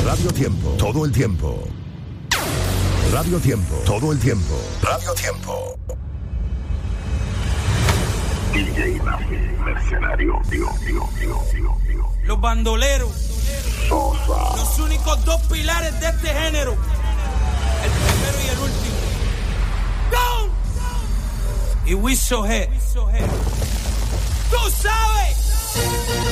Radio Tiempo, todo el tiempo. Radio Tiempo, todo el tiempo. Radio Tiempo. DJ Nafi, mercenario, digo. Los bandoleros. Sosa. Los únicos dos pilares de este género. El primero y el último. ¡Go! Y Wiso G. ¡Tú sabes!